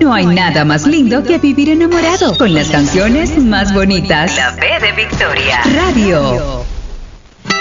No hay nada más lindo que vivir enamorado con las canciones más bonitas. La B de Victoria. Radio.